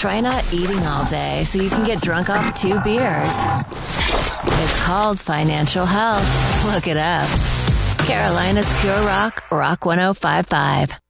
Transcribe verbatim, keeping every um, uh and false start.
try not eating all day so you can get drunk off two beers. It's called financial health. Look it up. Carolina's Pure Rock, Rock ten fifty-five.